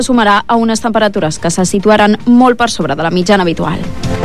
sumarà a unes temperatures que se situaran molt per sobre de la mitjana habitual.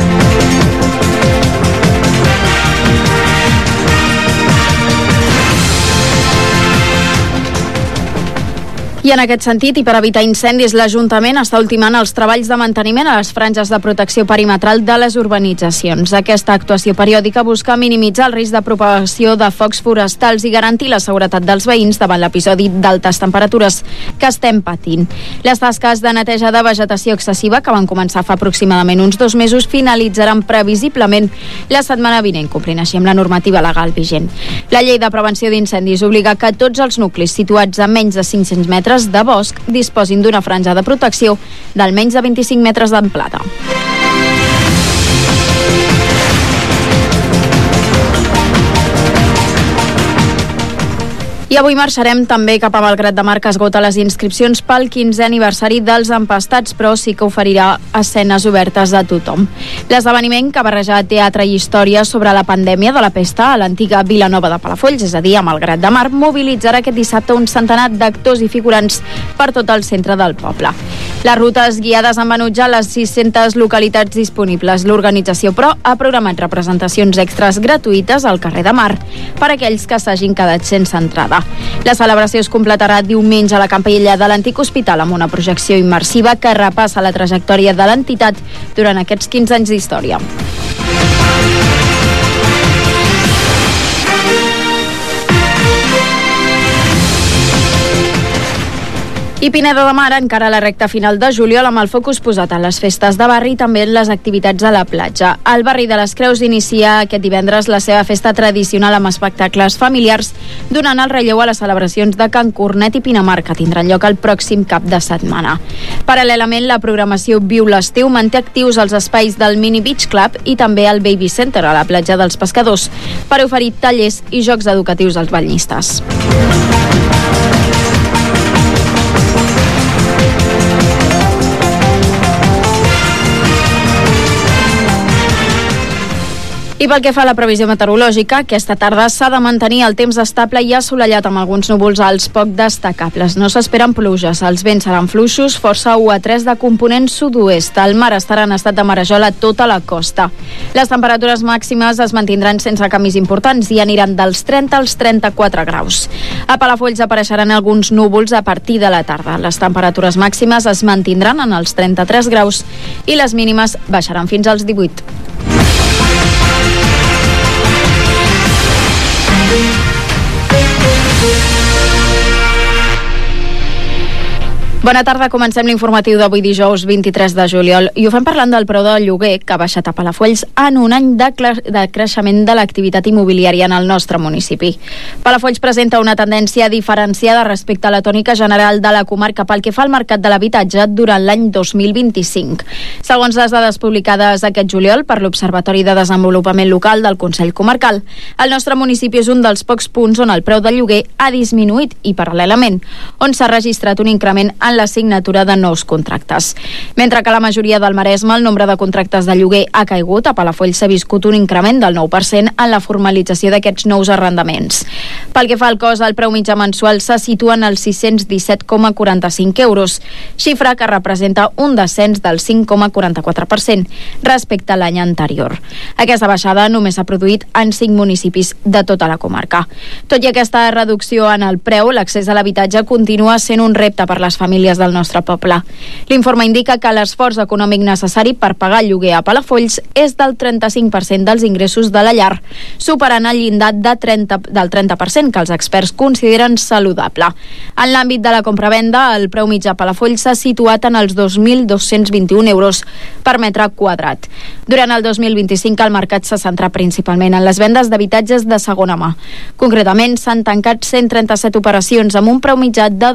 I en aquest sentit, i per evitar incendis, l'Ajuntament està ultimant els treballs de manteniment a les franges de protecció perimetral de les urbanitzacions. Aquesta actuació periòdica busca minimitzar el risc de propagació de focs forestals i garantir la seguretat dels veïns davant l'episodi d'altes temperatures que estem patint. Les tasques de neteja de vegetació excessiva, que van començar fa aproximadament uns 2 mesos, finalitzaran previsiblement la setmana vinent, complint així amb la normativa legal vigent. La llei de prevenció d'incendis obliga que tots els nuclis situats a menys de 500 metres de bosc disposin d'una franja de protecció d'almenys de 25 metres d'amplada. I avui marxarem també cap a Malgrat de Mar, que esgota les inscripcions pel 15è aniversari dels Empastats, però sí que oferirà escenes obertes a tothom. L'esdeveniment, que barreja teatre i història sobre la pandèmia de la pesta a l'antiga Vilanova de Palafolls, és a dir, a Malgrat de Mar, mobilitzarà aquest dissabte un centenar d'actors i figurants per tot el centre del poble. Les rutes guiades han venut ja les 600 localitats disponibles. L'organització, però, ha programat representacions extres gratuïtes al carrer de Mar per a aquells que s'hagin quedat sense entrada. La celebració es completarà diumenge a la Campella de l'Antic Hospital amb una projecció immersiva que repassa la trajectòria de l'entitat durant aquests 15 anys d'història. I Pineda de Mar encara a la recta final de juliol amb el focus posat en les festes de barri i també en les activitats a la platja. El barri de les Creus inicia aquest divendres la seva festa tradicional amb espectacles familiars, donant el relleu a les celebracions de Can Cornet i Pinamar, que tindran lloc el pròxim cap de setmana. Paral·lelament, la programació Viu l'Estiu manté actius els espais del Mini Beach Club i també el Baby Center a la platja dels Pescadors per oferir tallers i jocs educatius als banyistes. I pel que fa a la previsió meteorològica, aquesta tarda s'ha de mantenir el temps estable i assolellat amb alguns núvols alts poc destacables. No s'esperen pluges, els vents seran fluixos, força 1 a 3 de component sud-oest. El mar estarà en estat de marejol a tota la costa. Les temperatures màximes es mantindran sense canvis importants i aniran dels 30 als 34 graus. A Palafolls apareixeran alguns núvols a partir de la tarda. Les temperatures màximes es mantindran en els 33 graus i les mínimes baixaran fins als 18. Bona tarda, comencem l'informatiu d'avui dijous 23 de juliol i ho fem parlant del preu del lloguer que ha baixat a Palafolls en un any de creixement de l'activitat immobiliària en el nostre municipi. Palafolls presenta una tendència diferenciada respecte a la tònica general de la comarca pel que fa al mercat de l'habitatge durant l'any 2025. Segons les dades publicades aquest juliol per l'Observatori de Desenvolupament Local del Consell Comarcal, el nostre municipi és un dels pocs punts on el preu del lloguer ha disminuït i, paral·lelament, on s'ha registrat un increment en la signatura de nous contractes. Mentre que a la majoria del Maresme el nombre de contractes de lloguer ha caigut, a Palafolls s'ha viscut un increment del 9% en la formalització d'aquests nous arrendaments. Pel que fa al cost, el preu mitjà mensual se situa en els 617,45 euros, xifra que representa un descens del 5,44% respecte a l'any anterior. Aquesta baixada només s'ha produït en 5 municipis de tota la comarca. Tot i aquesta reducció en el preu, l'accés a l'habitatge continua sent un repte per les famílies del nostre poble. L'informe indica que l'esforç econòmic necessari per pagar el lloguer a Palafolls és del 35% dels ingressos de la llar, superant el llindar del 30% que els experts consideren saludable. En l'àmbit de la compravenda, el preu mitjà a Palafolls s'ha situat en els 2.221 euros per metre quadrat. Durant el 2025 el mercat s'ha centrat principalment en les vendes d'habitatges de segona mà. Concretament, s'han tancat 137 operacions amb un preu mitjà de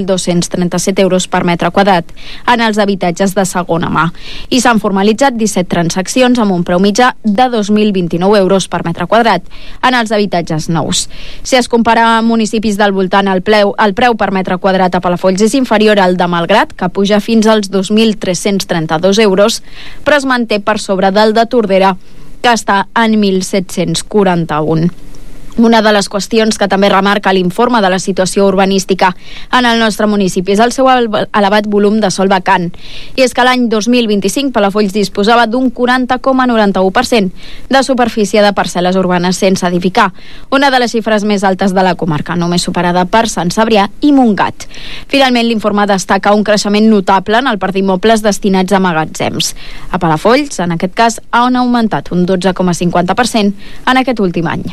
2.237 euros per metre quadrat en els habitatges de segona mà i s'han formalitzat 17 transaccions amb un preu mitjà de 2.029 euros per metre quadrat en els habitatges nous. Si es compara amb municipis del voltant, el preu per metre quadrat a Palafolls és inferior al de Malgrat, que puja fins als 2.332 euros, però es manté per sobre del de Tordera, que està en 1.741. Una de les qüestions que també remarca l'informe de la situació urbanística en el nostre municipi és el seu elevat volum de sòl vacant. I és que l'any 2025 Palafolls disposava d'un 40,91% de superfície de parcel·les urbanes sense edificar, una de les xifres més altes de la comarca, només superada per Sant Cebrià i Montgat. Finalment, l'informe destaca un creixement notable en el parc d'immobles destinats a magatzems. A Palafolls, en aquest cas, han augmentat un 12,50% en aquest últim any.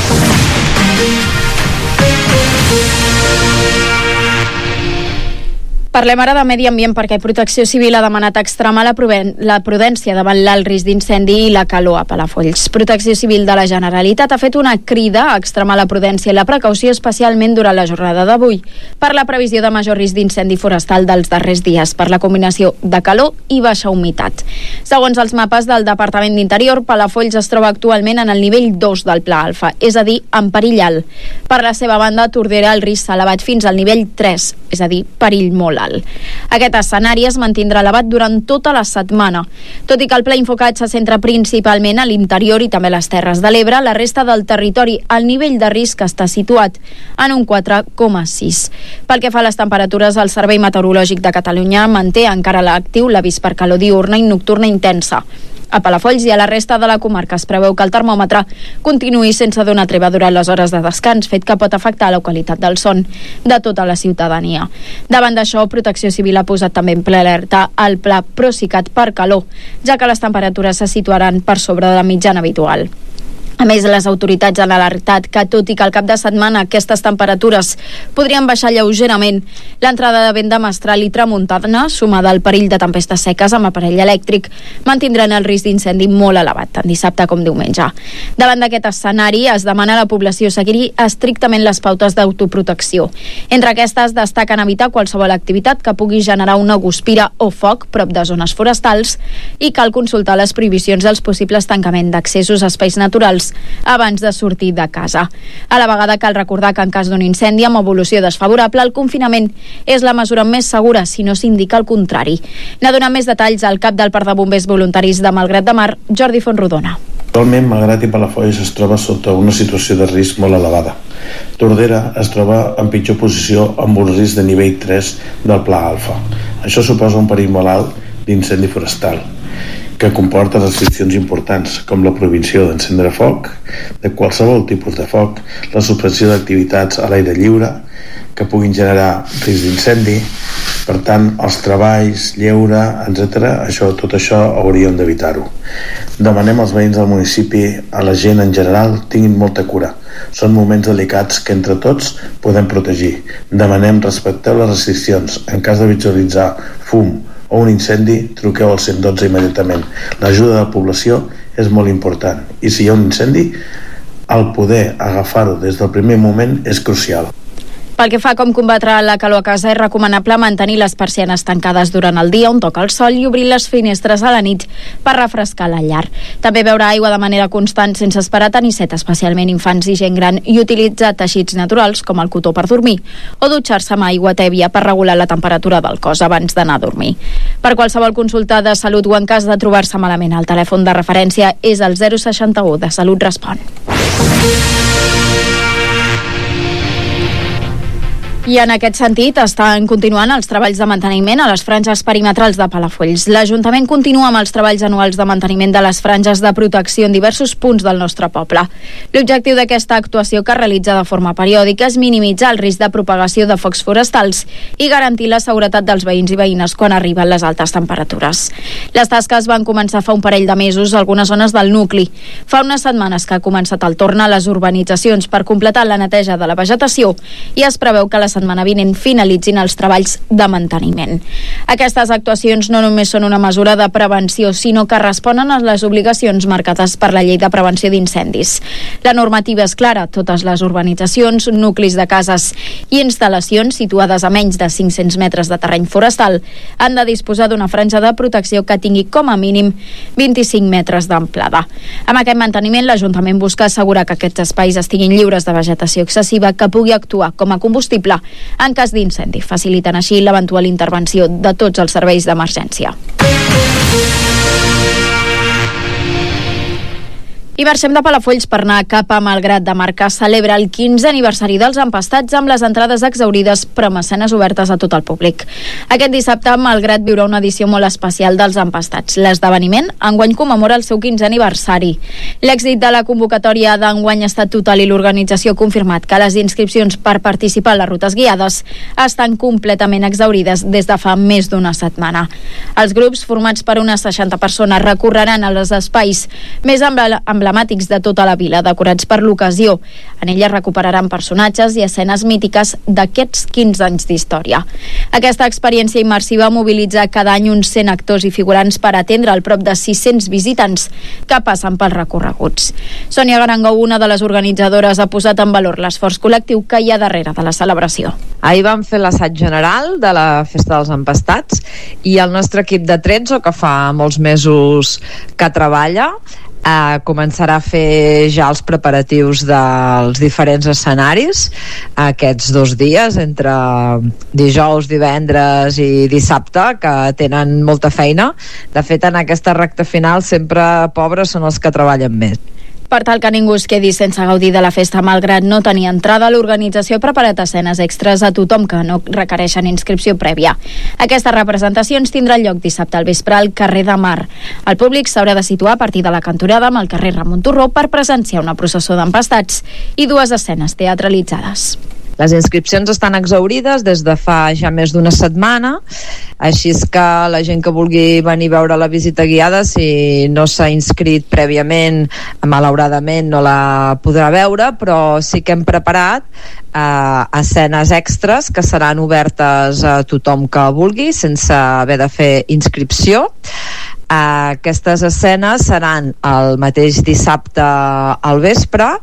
Parlem ara de medi ambient perquè Protecció Civil ha demanat extremar la prudència davant l'alt risc d'incendi i la calor a Palafolls. Protecció Civil de la Generalitat ha fet una crida a extremar la prudència i la precaució especialment durant la jornada d'avui per la previsió de major risc d'incendi forestal dels darrers dies per la combinació de calor i baixa humitat. Segons els mapes del Departament d'Interior, Palafolls es troba actualment en el nivell 2 del Pla Alfa, és a dir, en perill alt. Per la seva banda, a Tordera el risc s'ha elevat fins al nivell 3, és a dir, perill molt alt. Aquest escenari es mantindrà elevat durant tota la setmana. Tot i que el pla Infocat se centra principalment a l'interior i també a les Terres de l'Ebre, la resta del territori, el nivell de risc està situat en un 4,6. Pel que fa a les temperatures, el Servei Meteorològic de Catalunya manté encara l'actiu l'avís per calor diurna i nocturna intensa. A Palafolls i a la resta de la comarca es preveu que el termòmetre continuï sense donar treva durant les hores de descans, fet que pot afectar la qualitat del son de tota la ciutadania. Davant d'això, Protecció Civil ha posat també en ple alerta el pla Procicat per calor, ja que les temperatures se situaran per sobre de la mitjana habitual. A més, les autoritats han alertat que, tot i que al cap de setmana aquestes temperatures podrien baixar lleugerament, l'entrada de vent de mestral i tramuntana, sumada al perill de tempestes seques amb aparell elèctric, mantindran el risc d'incendi molt elevat, tant dissabte com diumenge. Davant d'aquest escenari, es demana a la població seguir estrictament les pautes d'autoprotecció. Entre aquestes, destaquen evitar qualsevol activitat que pugui generar una guspira o foc prop de zones forestals i cal consultar les prohibicions dels possibles tancaments d'accessos a espais naturals abans de sortir de casa. A la vegada cal recordar que en cas d'un incendi amb evolució desfavorable, el confinament és la mesura més segura si no s'indica el contrari. N'ha donat més detalls al cap del Parc de Bombers Voluntaris de Malgrat de Mar, Jordi Fontrodona. Actualment, Malgrat i Palafolls es troba sota una situació de risc molt elevada. Tordera es troba en pitjor posició amb un risc de nivell 3 del Pla Alfa. Això suposa un perill molt alt d'incendi forestal, que comporta restriccions importants, com la prohibició d'encendre foc, de qualsevol tipus de foc, la suspensió d'activitats a l'aire lliure, que puguin generar risc d'incendi. Per tant, els treballs, lleure, etc., tot això hauríem d'evitar-ho. Demanem als veïns del municipi, a la gent en general, tinguin molta cura. Són moments delicats que entre tots podem protegir. Demanem respectar les restriccions. En cas de visualitzar fum o un incendi, truqueu al 112 immediatament. L'ajuda de la població és molt important i si hi ha un incendi, el poder agafar-ho des del primer moment és crucial. Pel que fa a com combatre la calor a casa, és recomanable mantenir les persianes tancades durant el dia on toca el sol i obrir les finestres a la nit per refrescar la llar. També beure aigua de manera constant sense esperar tenir set, especialment infants i gent gran, i utilitzar teixits naturals com el cotó per dormir o dutxar-se amb aigua tèbia per regular la temperatura del cos abans d'anar a dormir. Per qualsevol consulta de salut o en cas de trobar-se malament, el telèfon de referència és el 061 de Salut Respon. I en aquest sentit estan continuant els treballs de manteniment a les franges perimetrals de Palafolls. L'Ajuntament continua amb els treballs anuals de manteniment de les franges de protecció en diversos punts del nostre poble. L'objectiu d'aquesta actuació, que es realitza de forma periòdica, és minimitzar el risc de propagació de focs forestals i garantir la seguretat dels veïns i veïnes quan arriben les altes temperatures. Les tasques van començar fa un parell de mesos a algunes zones del nucli. Fa unes setmanes que ha començat el torn a les urbanitzacions per completar la neteja de la vegetació i es preveu que la setmana vinent finalitzin els treballs de manteniment. Aquestes actuacions no només són una mesura de prevenció, sinó que responen a les obligacions marcades per la Llei de Prevenció d'Incendis. La normativa és clara. Totes les urbanitzacions, nuclis de cases i instal·lacions situades a menys de 500 metres de terreny forestal han de disposar d'una franja de protecció que tingui com a mínim 25 metres d'amplada. Amb aquest manteniment, l'Ajuntament busca assegurar que aquests espais estiguin lliures de vegetació excessiva que pugui actuar com a combustible en cas d'incendi, facilitant així l'eventual intervenció de tots els serveis d'emergència. I marxem de Palafolls per anar cap a Malgrat de Mar, que celebra el 15è aniversari dels Empastats amb les entrades exhaurides però amb escenes obertes a tot el públic. Aquest dissabte, Malgrat viurà una edició molt especial dels Empastats. L'esdeveniment enguany commemora el seu 15è aniversari. L'èxit de la convocatòria d'enguany ha estat total i l'organització ha confirmat que les inscripcions per participar a les rutes guiades estan completament exhaurides des de fa més d'una setmana. Els grups, formats per unes 60 persones, recorreran als espais més emblemàtics de tota la vila, decorats per l'ocasió. En ella recuperaran personatges i escenes mítiques d'aquests 15 anys d'història. Aquesta experiència immersiva mobilitza cada any uns 100 actors i figurants per atendre el prop de 600 visitants que passen pels recorreguts. Sònia Garangou, una de les organitzadores, ha posat en valor l'esforç col·lectiu que hi ha darrere de la celebració. Ahir vam fer l'assaig general de la Festa dels Empastats i el nostre equip de Trezzo, que fa molts mesos que treballa, començarà a fer ja els preparatius dels diferents escenaris aquests 2 dies, entre dijous, divendres i dissabte, que tenen molta feina. De fet, en aquesta recta final sempre pobres són els que treballen més. Per tal que ningú es quedi sense gaudir de la festa malgrat no tenir entrada, l'organització ha preparat escenes extras a tothom que no requereixen inscripció prèvia. Aquestes representacions tindran lloc dissabte al vespre al carrer de Mar. El públic s'haurà de situar a partir de la cantonada amb el carrer Ramon Turró per presenciar una processó d'empastats i 2 escenes teatralitzades. Les inscripcions estan exhaurides des de fa ja més d'una setmana, així és que la gent que vulgui venir a veure la visita guiada, si no s'ha inscrit prèviament, malauradament no la podrà veure, però sí que hem preparat escenes extres que seran obertes a tothom que vulgui, sense haver de fer inscripció. Aquestes escenes seran el mateix dissabte al vespre.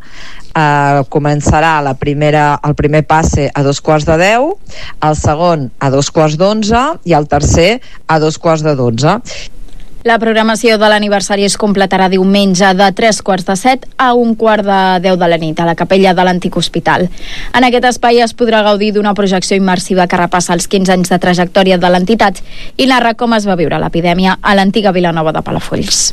Començarà el primer passe a 9:45, el segon a 11:45 i el tercer a 11:45. La programació de l'aniversari es completarà diumenge de 7:15 a 1:15 de la nit a la capella de l'antic hospital. En aquest espai es podrà gaudir d'una projecció immersiva que repassa els 15 anys de trajectòria de l'entitat i narra com es va viure l'epidèmia a l'antiga Vilanova de Palafolls.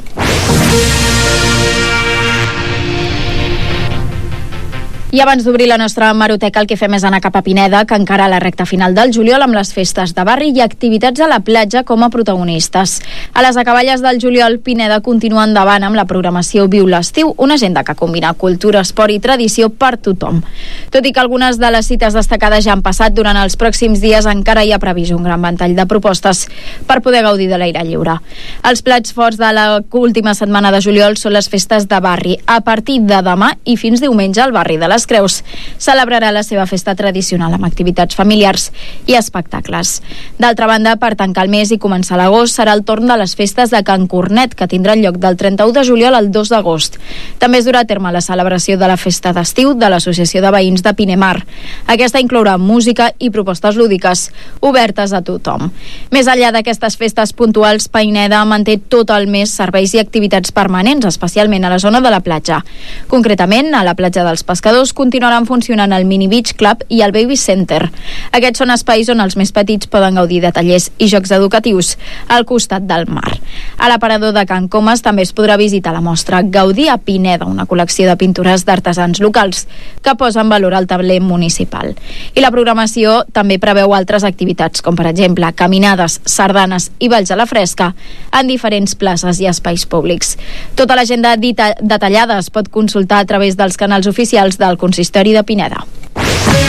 I abans d'obrir la nostra hemeroteca, el que fem és anar cap a Pineda, que encara a la recta final del juliol amb les festes de barri i activitats a la platja com a protagonistes. A les acaballes del juliol, Pineda continua endavant amb la programació Viu l'Estiu, una agenda que combina cultura, esport i tradició per tothom. Tot i que algunes de les cites destacades ja han passat, durant els pròxims dies encara hi ha previst un gran ventall de propostes per poder gaudir de l'aire lliure. Els plats forts de l'última setmana de juliol són les festes de barri. A partir de demà i fins diumenge, el barri de les Creus celebrarà la seva festa tradicional amb activitats familiars i espectacles. D'altra banda, per tancar el mes i començar l'agost, serà el torn de les festes de Can Cornet, que tindran lloc del 31 de juliol al 2 d'agost. També es durà a terme la celebració de la festa d'estiu de l'Associació de Veïns de Pinemar. Aquesta inclourà música i propostes lúdiques obertes a tothom. Més enllà d'aquestes festes puntuals, Pineda manté tot el mes serveis i activitats permanents, especialment a la zona de la platja. Concretament, a la platja dels Pescadors continuaran funcionant el Mini Beach Club i el Baby Center. Aquests són espais on els més petits poden gaudir de tallers i jocs educatius al costat del mar. A l'aparador de Can Comas també es podrà visitar la mostra Gaudir a Pineda, una col·lecció de pintures d'artesans locals que posa en valor el tabler municipal. I la programació també preveu altres activitats, com per exemple caminades, sardanes i balls a la fresca en diferents places i espais públics. Tota l'agenda detallada es pot consultar a través dels canals oficials del Consistori de Pineda.